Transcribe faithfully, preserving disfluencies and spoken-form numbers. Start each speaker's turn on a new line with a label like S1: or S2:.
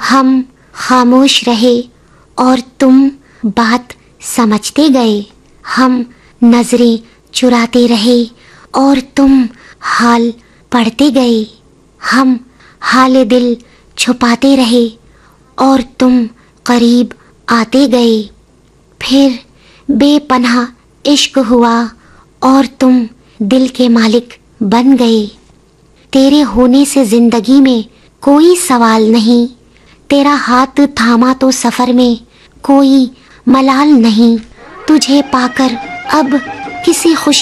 S1: हम खामोश रहे और तुम बात समझते गए। हम नजरें चुराते रहे और तुम हाल पढ़ते गए। हम हाले दिल छुपाते रहे और तुम करीब आते गए। फिर बेपनाह इश्क हुआ और तुम दिल के मालिक बन गए। तेरे होने से जिंदगी में कोई सवाल नहीं, तेरा हाथ थामा तो सफर में कोई मलाल नहीं। तुझे पाकर अब किसी खुशी